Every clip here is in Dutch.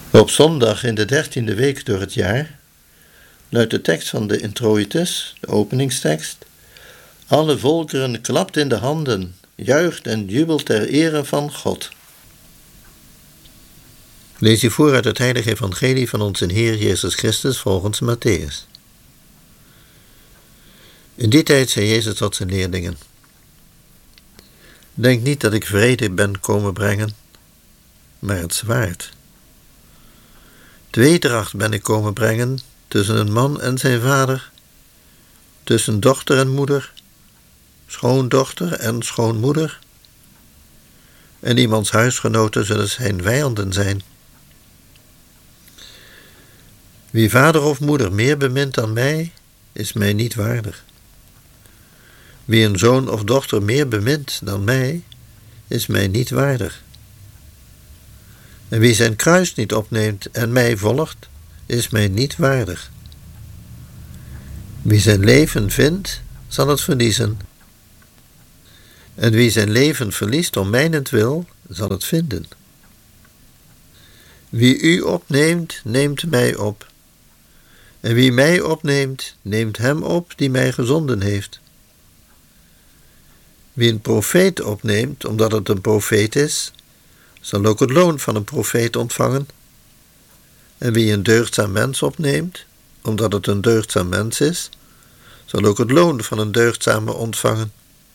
Op zondag in de 13e week door het jaar luidt de tekst van de introitus, de openingstekst: alle volkeren klapt in de handen, juicht en jubelt ter ere van God. Lees je voor uit het heilige evangelie van onze Heer Jezus Christus volgens Matthäus. In die tijd zei Jezus tot zijn leerlingen: denk niet dat ik vrede ben komen brengen, maar het zwaard. Tweedracht ben ik komen brengen tussen een man en zijn vader, tussen dochter en moeder, schoondochter en schoonmoeder. En iemands huisgenoten zullen zijn vijanden zijn. Wie vader of moeder meer bemint dan mij, is mij niet waardig. Wie een zoon of dochter meer bemint dan mij, is mij niet waardig. En wie zijn kruis niet opneemt en mij volgt, is mij niet waardig. Wie zijn leven vindt, zal het verliezen. En wie zijn leven verliest om mijnentwil, zal het vinden. Wie u opneemt, neemt mij op. En wie mij opneemt, neemt hem op die mij gezonden heeft. Wie een profeet opneemt, omdat het een profeet is, zal ook het loon van een profeet ontvangen. En wie een deugdzaam mens opneemt, omdat het een deugdzaam mens is, zal ook het loon van een deugdzame ontvangen.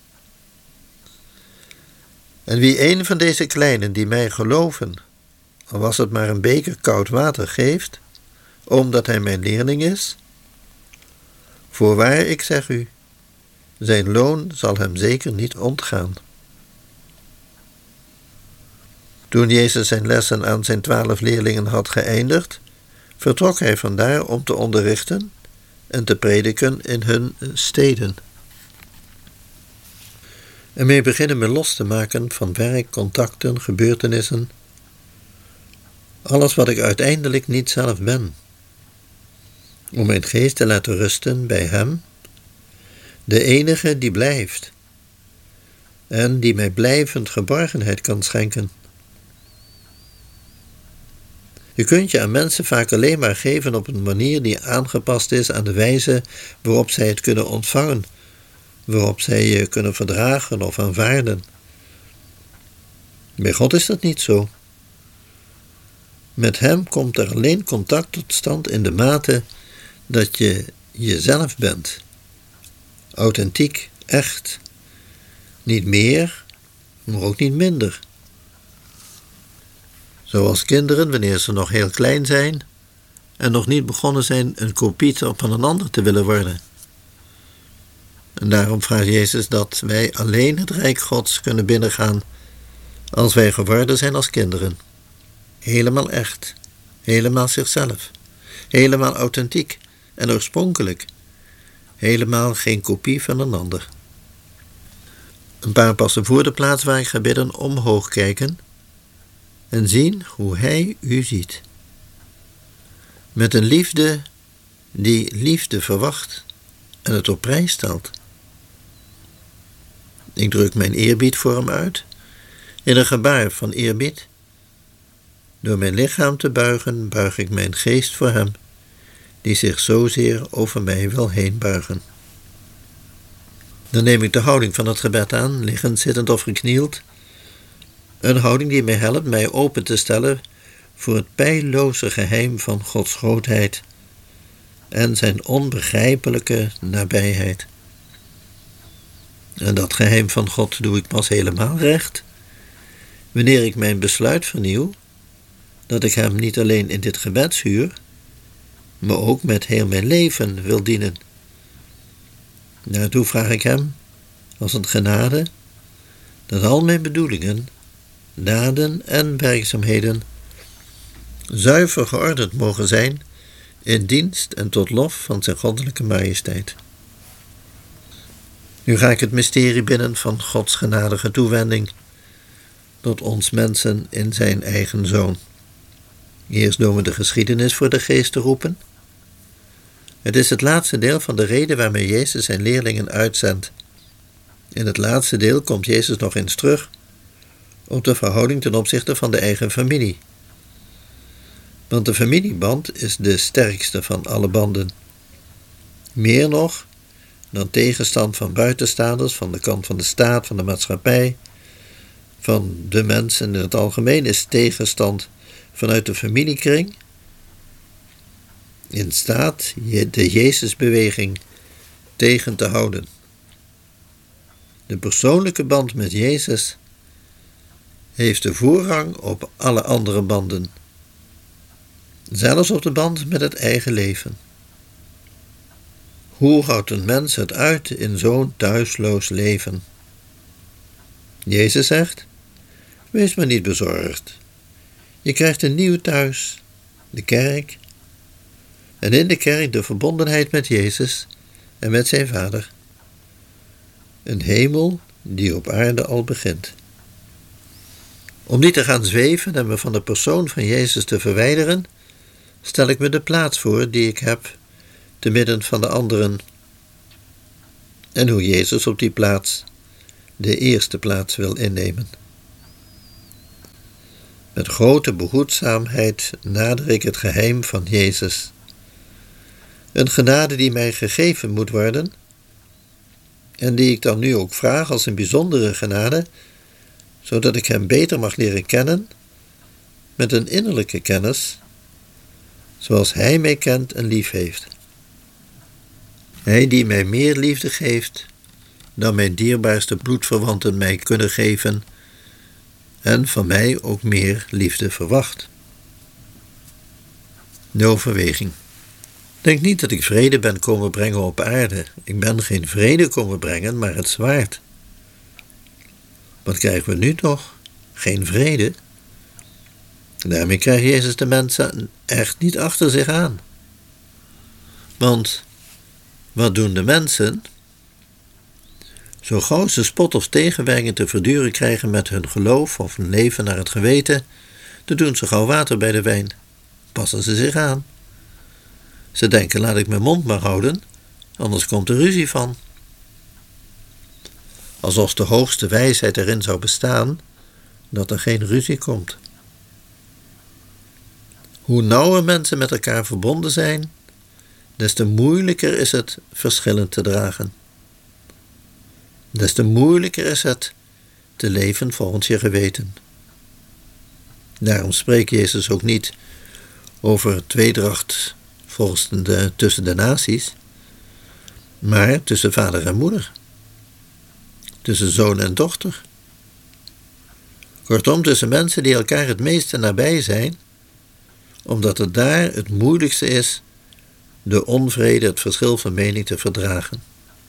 En wie een van deze kleinen die mij geloven, al was het maar een beker koud water, geeft, omdat hij mijn leerling is, voorwaar ik zeg u, zijn loon zal hem zeker niet ontgaan. Toen Jezus zijn lessen aan zijn 12 leerlingen had geëindigd, vertrok hij vandaar om te onderrichten en te prediken in hun steden. Ermee beginnen we los te maken van werk, contacten, gebeurtenissen, alles wat ik uiteindelijk niet zelf ben, om mijn geest te laten rusten bij Hem, de enige die blijft en die mij blijvend geborgenheid kan schenken. Je kunt je aan mensen vaak alleen maar geven op een manier die aangepast is aan de wijze waarop zij het kunnen ontvangen, waarop zij je kunnen verdragen of aanvaarden. Bij God is dat niet zo. Met Hem komt er alleen contact tot stand in de mate dat je jezelf bent. Authentiek, echt. Niet meer, maar ook niet minder. Zoals kinderen, wanneer ze nog heel klein zijn en nog niet begonnen zijn een kopie van een ander te willen worden. En daarom vraagt Jezus dat wij alleen het Rijk Gods kunnen binnengaan als wij geworden zijn als kinderen. Helemaal echt, helemaal zichzelf, helemaal authentiek en oorspronkelijk, helemaal geen kopie van een ander. Een paar passen voor de plaats waar ik ga bidden, omhoog kijken en zien hoe Hij u ziet. Met een liefde die liefde verwacht en het op prijs stelt. Ik druk mijn eerbied voor Hem uit, in een gebaar van eerbied. Door mijn lichaam te buigen, buig ik mijn geest voor Hem, die zich zozeer over mij wil heen buigen. Dan neem ik de houding van het gebed aan, liggend, zittend of geknield. Een houding die mij helpt mij open te stellen voor het peilloze geheim van Gods grootheid en zijn onbegrijpelijke nabijheid. En dat geheim van God doe ik pas helemaal recht wanneer ik mijn besluit vernieuw dat ik Hem niet alleen in dit gebedsuur, maar ook met heel mijn leven wil dienen. Daartoe vraag ik Hem, als een genade, dat al mijn bedoelingen, daden en werkzaamheden zuiver geordend mogen zijn in dienst en tot lof van zijn goddelijke majesteit. Nu ga ik het mysterie binnen van Gods genadige toewending tot ons mensen in zijn eigen Zoon. Eerst doen we de geschiedenis voor de geest te roepen. Het is het laatste deel van de reden waarmee Jezus zijn leerlingen uitzendt. In het laatste deel komt Jezus nog eens terug op de verhouding ten opzichte van de eigen familie. Want de familieband is de sterkste van alle banden. Meer nog dan tegenstand van buitenstaanders, van de kant van de staat, van de maatschappij, van de mensen in het algemeen, is tegenstand vanuit de familiekring in staat de Jezusbeweging tegen te houden. De persoonlijke band met Jezus heeft de voorrang op alle andere banden, zelfs op de band met het eigen leven. Hoe houdt een mens het uit in zo'n thuisloos leven? Jezus zegt: wees maar niet bezorgd. Je krijgt een nieuw thuis, de kerk, en in de kerk de verbondenheid met Jezus en met zijn Vader. Een hemel die op aarde al begint. Om niet te gaan zweven en me van de persoon van Jezus te verwijderen, stel ik me de plaats voor die ik heb te midden van de anderen. En hoe Jezus op die plaats de eerste plaats wil innemen. Met grote behoedzaamheid nader ik het geheim van Jezus. Een genade die mij gegeven moet worden, en die ik dan nu ook vraag als een bijzondere genade, zodat ik hem beter mag leren kennen, met een innerlijke kennis, zoals hij mij kent en lief heeft. Hij die mij meer liefde geeft dan mijn dierbaarste bloedverwanten mij kunnen geven, en van mij ook meer liefde verwacht. De overweging. Denk niet dat ik vrede ben komen brengen op aarde. Ik ben geen vrede komen brengen, maar het zwaard. Wat krijgen we nu toch? Geen vrede? Daarmee krijgt Jezus de mensen echt niet achter zich aan. Want wat doen de mensen? Zo gauw ze spot of tegenwerking te verduren krijgen met hun geloof of hun leven naar het geweten, dan doen ze gauw water bij de wijn. Passen ze zich aan. Ze denken: laat ik mijn mond maar houden, anders komt er ruzie van. Alsof de hoogste wijsheid erin zou bestaan dat er geen ruzie komt. Hoe nauwer mensen met elkaar verbonden zijn, des te moeilijker is het verschillen te dragen. Des te moeilijker is het te leven volgens je geweten. Daarom spreekt Jezus ook niet over tweedracht tussen de naties, maar tussen vader en moeder, tussen zoon en dochter. Kortom, tussen mensen die elkaar het meeste nabij zijn, omdat het daar het moeilijkste is de onvrede, het verschil van mening te verdragen.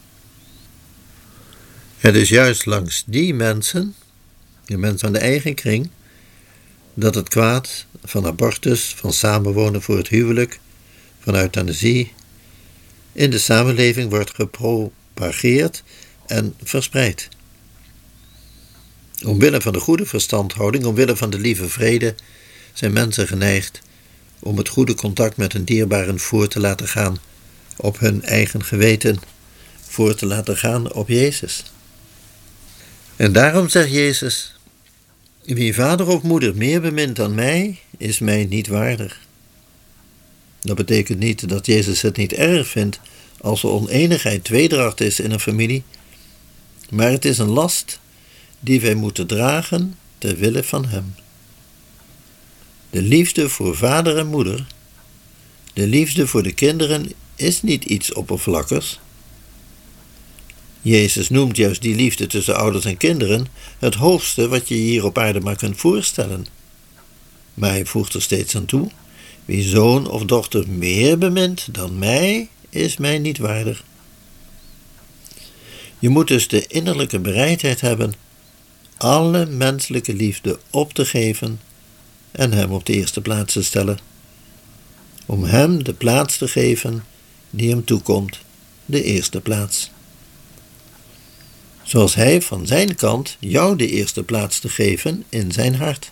Het is juist langs die mensen, de mensen aan de eigen kring, dat het kwaad van abortus, van samenwonen voor het huwelijk, van euthanasie, in de samenleving wordt gepropageerd en verspreid. Omwille van de goede verstandhouding, omwille van de lieve vrede, zijn mensen geneigd om het goede contact met hun dierbaren voor te laten gaan op hun eigen geweten, voor te laten gaan op Jezus. En daarom zegt Jezus: wie vader of moeder meer bemint dan mij, is mij niet waardig. Dat betekent niet dat Jezus het niet erg vindt als er oneenigheid, tweedracht is in een familie, maar het is een last die wij moeten dragen ter wille van hem. De liefde voor vader en moeder, de liefde voor de kinderen is niet iets oppervlakkigs. Jezus noemt juist die liefde tussen ouders en kinderen het hoogste wat je hier op aarde maar kunt voorstellen. Maar hij voegt er steeds aan toe: wie zoon of dochter meer bemint dan mij, is mij niet waardig. Je moet dus de innerlijke bereidheid hebben alle menselijke liefde op te geven en hem op de eerste plaats te stellen. Om hem de plaats te geven die hem toekomt, de eerste plaats. Zoals hij van zijn kant jou de eerste plaats te geven in zijn hart.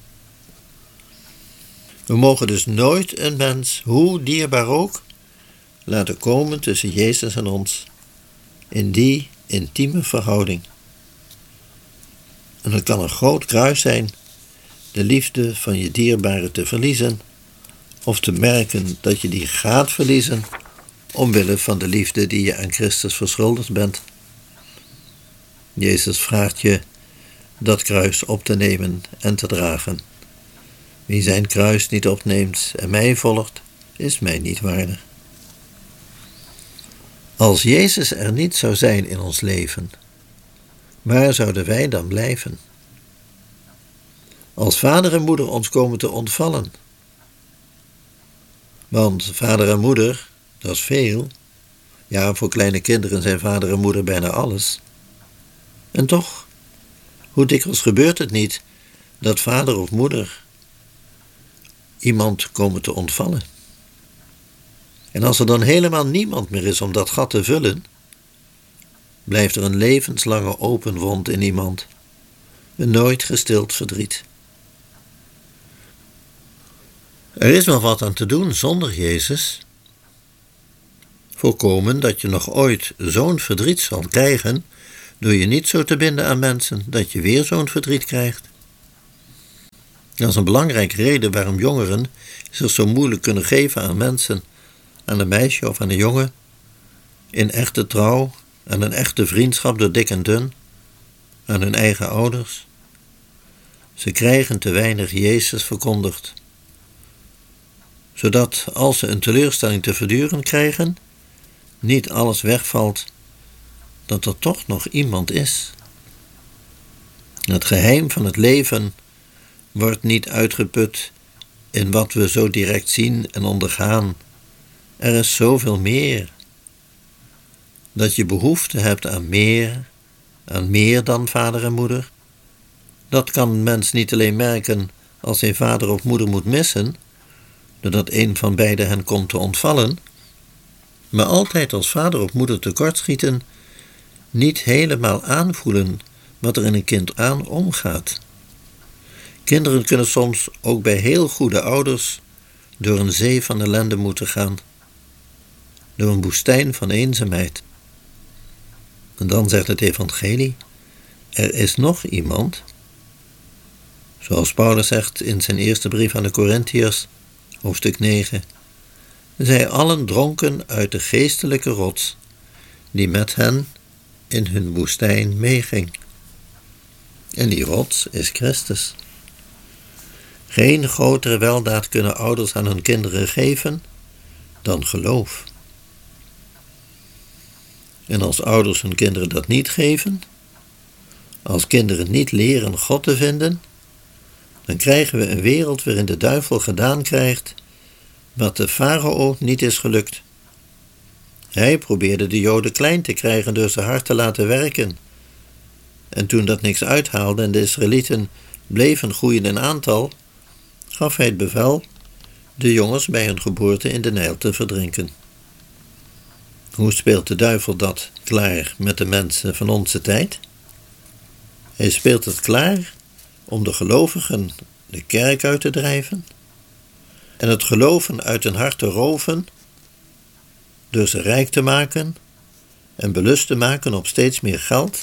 We mogen dus nooit een mens, hoe dierbaar ook, laten komen tussen Jezus en ons, in die intieme verhouding. En het kan een groot kruis zijn de liefde van je dierbare te verliezen, of te merken dat je die gaat verliezen omwille van de liefde die je aan Christus verschuldigd bent. Jezus vraagt je dat kruis op te nemen en te dragen. Wie zijn kruis niet opneemt en mij volgt, is mij niet waardig. Als Jezus er niet zou zijn in ons leven, waar zouden wij dan blijven? Als vader en moeder ons komen te ontvallen. Want vader en moeder, dat is veel. Ja, voor kleine kinderen zijn vader en moeder bijna alles. En toch, hoe dikwijls gebeurt het niet dat vader of moeder iemand komen te ontvallen? En als er dan helemaal niemand meer is om dat gat te vullen, blijft er een levenslange open wond in iemand, een nooit gestild verdriet. Er is nog wat aan te doen zonder Jezus. Voorkomen dat je nog ooit zo'n verdriet zal krijgen, door je niet zo te binden aan mensen dat je weer zo'n verdriet krijgt. Dat is een belangrijke reden waarom jongeren zich zo moeilijk kunnen geven aan mensen, aan een meisje of aan een jongen, in echte trouw, aan een echte vriendschap door dik en dun, aan hun eigen ouders. Ze krijgen te weinig Jezus verkondigd, zodat als ze een teleurstelling te verduren krijgen, niet alles wegvalt, dat er toch nog iemand is. Het geheim van het leven wordt niet uitgeput in wat we zo direct zien en ondergaan. Er is zoveel meer. Dat je behoefte hebt aan meer dan vader en moeder. Dat kan een mens niet alleen merken als hij vader of moeder moet missen, doordat een van beiden hen komt te ontvallen, maar altijd als vader of moeder tekortschieten, niet helemaal aanvoelen wat er in een kind aan omgaat. Kinderen kunnen soms ook bij heel goede ouders door een zee van ellende moeten gaan, door een woestijn van eenzaamheid. En dan zegt het evangelie, er is nog iemand, zoals Paulus zegt in zijn eerste brief aan de Korintiërs, hoofdstuk 9, zij allen dronken uit de geestelijke rots, die met hen in hun woestijn meeging. En die rots is Christus. Geen grotere weldaad kunnen ouders aan hun kinderen geven dan geloof. En als ouders hun kinderen dat niet geven, als kinderen niet leren God te vinden, dan krijgen we een wereld waarin de duivel gedaan krijgt wat de farao niet is gelukt. Hij probeerde de Joden klein te krijgen door ze hard te laten werken. En toen dat niks uithaalde en de Israëlieten bleven groeien in aantal, gaf hij het bevel de jongens bij hun geboorte in de Nijl te verdrinken. Hoe speelt de duivel dat klaar met de mensen van onze tijd? Hij speelt het klaar om de gelovigen de kerk uit te drijven en het geloven uit hun hart te roven, door ze rijk te maken en belust te maken op steeds meer geld.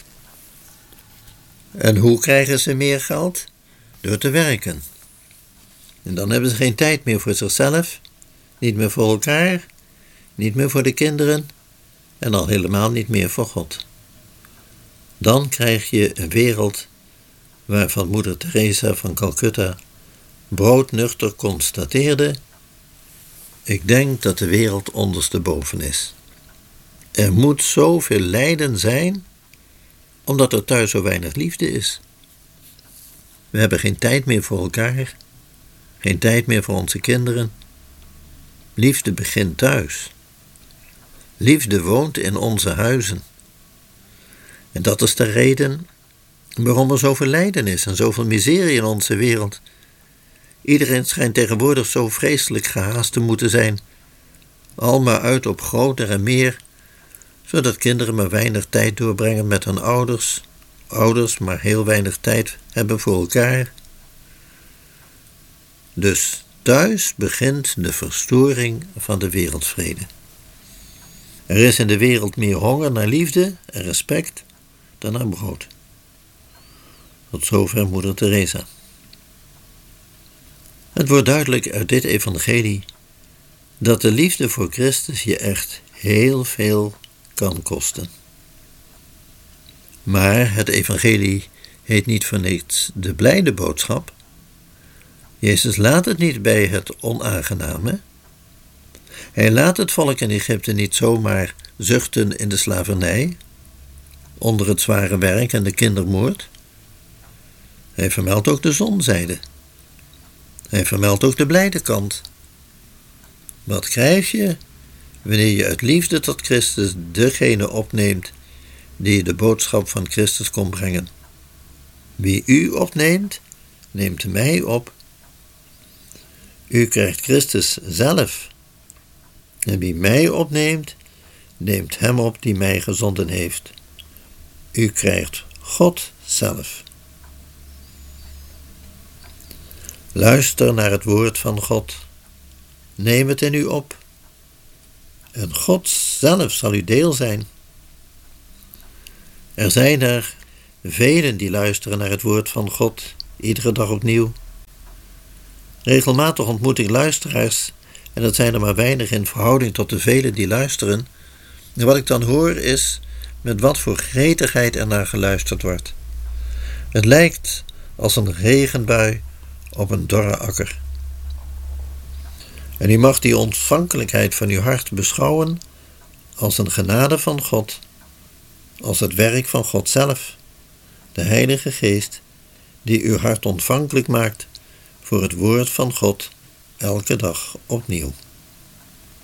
En hoe krijgen ze meer geld? Door te werken. En dan hebben ze geen tijd meer voor zichzelf, niet meer voor elkaar, niet meer voor de kinderen en al helemaal niet meer voor God. Dan krijg je een wereld waarvan moeder Teresa van Calcutta broodnuchter constateerde: ik denk dat de wereld ondersteboven is. Er moet zoveel lijden zijn, omdat er thuis zo weinig liefde is. We hebben geen tijd meer voor elkaar, geen tijd meer voor onze kinderen. Liefde begint thuis. Liefde woont in onze huizen. En dat is de reden waarom er zoveel lijden is en zoveel miserie in onze wereld. Iedereen schijnt tegenwoordig zo vreselijk gehaast te moeten zijn, al maar uit op groter en meer, zodat kinderen maar weinig tijd doorbrengen met hun ouders maar heel weinig tijd hebben voor elkaar. Dus thuis begint de verstoring van de wereldvrede. Er is in de wereld meer honger naar liefde en respect dan naar brood. Tot zover moeder Teresa. Het wordt duidelijk uit dit evangelie dat de liefde voor Christus je echt heel veel kan kosten. Maar het evangelie heet niet voor niets de blijde boodschap. Jezus laat het niet bij het onaangename. Hij laat het volk in Egypte niet zomaar zuchten in de slavernij, onder het zware werk en de kindermoord. Hij vermeldt ook de zonzijde. Hij vermeldt ook de blijde kant. Wat krijg je wanneer je uit liefde tot Christus degene opneemt die de boodschap van Christus kon brengen? Wie u opneemt, neemt mij op. U krijgt Christus zelf. En wie mij opneemt, neemt hem op die mij gezonden heeft. U krijgt God zelf. Luister naar het woord van God. Neem het in u op. En God zelf zal uw deel zijn. Er zijn er velen die luisteren naar het woord van God, iedere dag opnieuw. Regelmatig ontmoet ik luisteraars, en dat zijn er maar weinig in verhouding tot de velen die luisteren. En wat ik dan hoor is met wat voor gretigheid er naar geluisterd wordt. Het lijkt als een regenbui op een dorre akker. En u mag die ontvankelijkheid van uw hart beschouwen als een genade van God, als het werk van God zelf, de Heilige Geest, die uw hart ontvankelijk maakt voor het woord van God elke dag opnieuw.